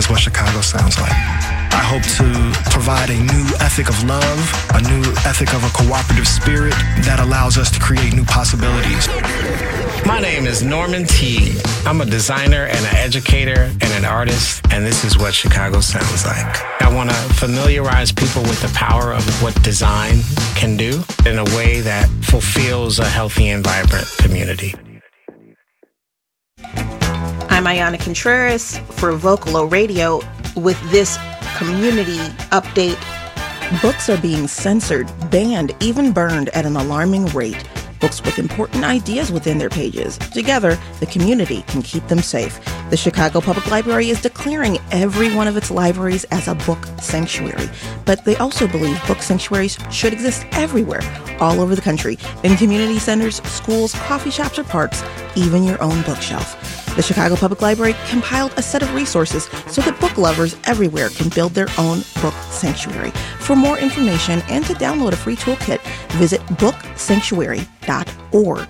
is what Chicago sounds like. I hope to provide a new ethic of love, a new ethic of a cooperative spirit that allows us to create new possibilities. My name is Norman Teague. I'm a designer and an educator and an artist, and this is what Chicago sounds like. I want to familiarize people with the power of what design can do in a way that fulfills a healthy and vibrant community. I'm Ayana Contreras for Vocalo Radio with this community update. Books are being censored, banned, even burned at an alarming rate. Books with important ideas within their pages. Together, the community can keep them safe. The Chicago Public Library is declaring every one of its libraries as a book sanctuary. But they also believe book sanctuaries should exist everywhere, all over the country, in community centers, schools, coffee shops, or parks, even your own bookshelf. The Chicago Public Library compiled a set of resources so that book lovers everywhere can build their own book sanctuary. For more information and to download a free toolkit, visit booksanctuary.org.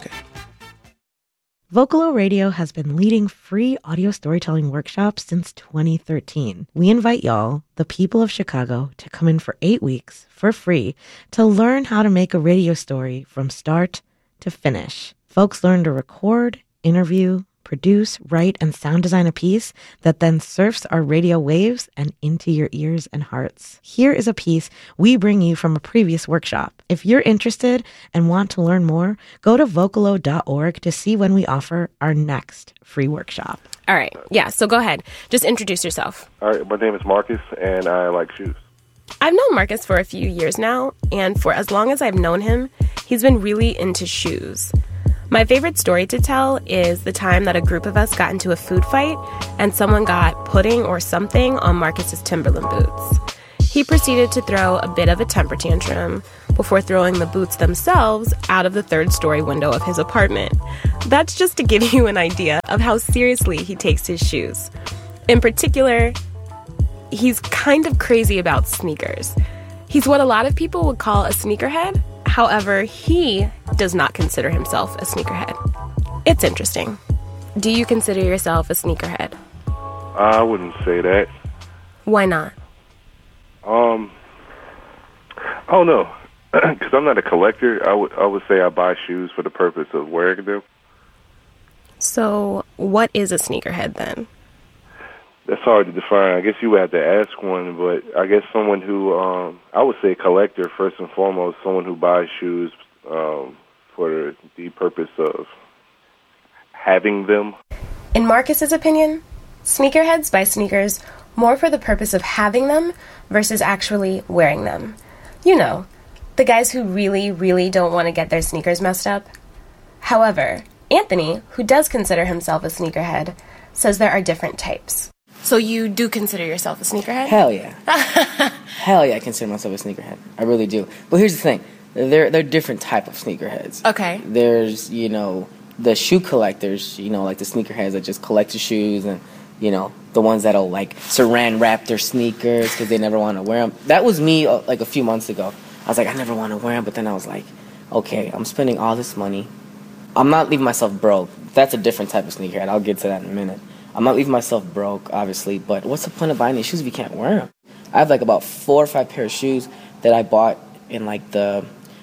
Vocalo Radio has been leading free audio storytelling workshops since 2013. We invite y'all, the people of Chicago, to come in for 8 weeks for free to learn how to make a radio story from start to finish. Folks learn to record, interview, produce, write, and sound design a piece that then surfs our radio waves and into your ears and hearts. Here is a piece we bring you from a previous workshop. If you're interested and want to learn more, go to vocalo.org to see when we offer our next free workshop. All right. Yeah, so go ahead. Just introduce yourself. All right. My name is Marcus, and I like shoes. I've known Marcus for a few years now, and for as long as I've known him, he's been really into shoes. My favorite story to tell is the time that a group of us got into a food fight and someone got pudding or something on Marcus's Timberland boots. He proceeded to throw a bit of a temper tantrum before throwing the boots themselves out of the third-story window of his apartment. That's just to give you an idea of how seriously he takes his shoes. In particular, he's kind of crazy about sneakers. He's what a lot of people would call a sneakerhead. However, he does not consider himself a sneakerhead. It's interesting. Do you consider yourself a sneakerhead? I wouldn't say that. Why not? I don't know. Because I'm not a collector. I would say I buy shoes for the purpose of wearing them. So, what is a sneakerhead then? That's hard to define. I guess you would have to ask one, but I guess someone who, I would say collector first and foremost, someone who buys shoes for the purpose of having them. In Marcus's opinion, sneakerheads buy sneakers more for the purpose of having them versus actually wearing them. You know, the guys who really, really don't want to get their sneakers messed up. However, Anthony, who does consider himself a sneakerhead, says there are different types. So you do consider yourself a sneakerhead? Hell yeah. Hell yeah, I consider myself a sneakerhead. I really do. But here's the thing. They're different type of sneakerheads. Okay. There's, the shoe collectors, like the sneakerheads that just collect the shoes and, the ones that'll, saran wrap their sneakers because they never want to wear them. That was me, a few months ago. I was like, I never want to wear them, but then I was like, okay, I'm spending all this money. I'm not leaving myself broke. That's a different type of sneakerhead. I'll get to that in a minute. I'm not leaving myself broke, obviously, but what's the point of buying these shoes if you can't wear them? I have about 4 or 5 pair of shoes that I bought in the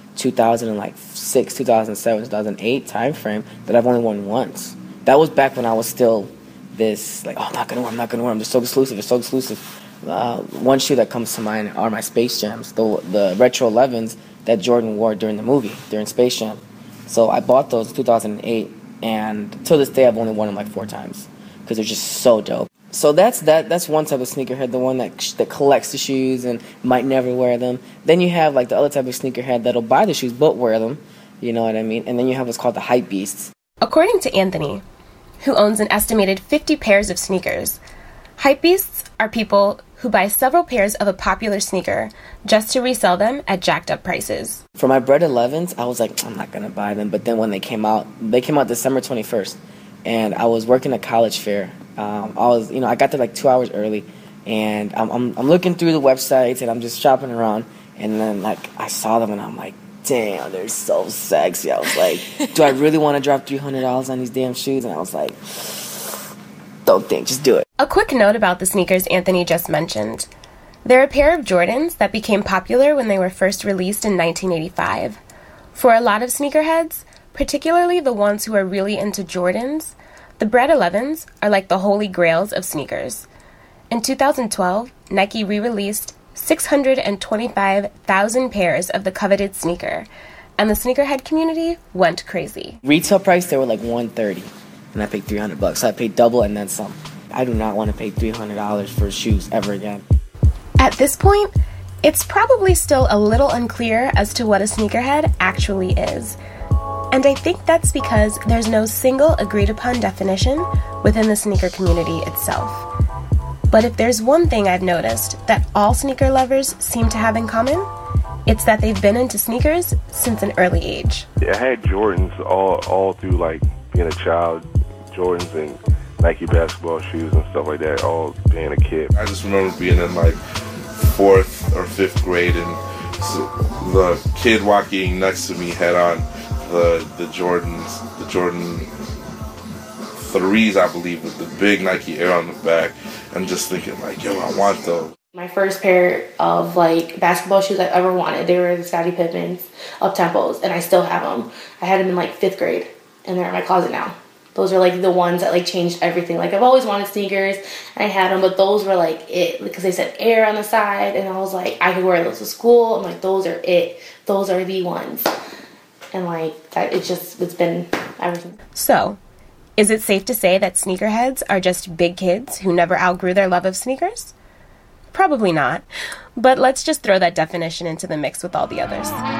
2006, 2007, 2008 time frame that I've only worn once. That was back when I was still this, I'm not going to wear them. They're so exclusive. One shoe that comes to mind are my Space Jams, the Retro 11s that Jordan wore during the movie, during Space Jam. So I bought those in 2008, and till this day I've only worn them 4 times. Because they're just so dope. So that's one type of sneakerhead, the one that collects the shoes and might never wear them. Then you have the other type of sneakerhead that'll buy the shoes but wear them, you know what I mean? And then you have what's called the hype beasts. According to Anthony, who owns an estimated 50 pairs of sneakers, hype beasts are people who buy several pairs of a popular sneaker just to resell them at jacked up prices. For my Bred 11s, I was like, I'm not going to buy them. But then when they came out December 21st. And I was working at College Fair. I got there 2 hours early, and I'm looking through the websites and I'm just shopping around, and then I saw them and I'm like, damn, they're so sexy. I was like, do I really want to drop $300 on these damn shoes? And I was like, don't think, just do it. A quick note about the sneakers Anthony just mentioned. They're a pair of Jordans that became popular when they were first released in 1985. For a lot of sneakerheads, particularly the ones who are really into Jordans, the Bred 11s are like the holy grails of sneakers. In 2012, Nike re-released 625,000 pairs of the coveted sneaker, and the sneakerhead community went crazy. Retail price, they were like $130, and I paid $300. So I paid double and then some. I do not want to pay $300 for shoes ever again. At this point, it's probably still a little unclear as to what a sneakerhead actually is. And I think that's because there's no single agreed-upon definition within the sneaker community itself. But if there's one thing I've noticed that all sneaker lovers seem to have in common, it's that they've been into sneakers since an early age. I had Jordans all through, like, being a child. Jordans and Nike basketball shoes and stuff like that, all being a kid. I just remember being in, like, 4th or 5th grade, and the kid walking next to me had on the Jordans, the Jordan 3s, I believe, with the big Nike Air on the back, and just thinking, like, yo, I want those. My first pair of, like, basketball shoes I ever wanted, they were the Scottie Pippens up-tempos, and I still have them. I had them in, like, 5th grade, and they're in my closet now. Those are, like, the ones that, like, changed everything. Like, I've always wanted sneakers, and I had them, but those were, like, it, because they said Air on the side, and I was like, I could wear those to school. I'm like, those are it. Those are the ones. And, like, that, it's been everything. So, is it safe to say that sneakerheads are just big kids who never outgrew their love of sneakers? Probably not. But let's just throw that definition into the mix with all the others.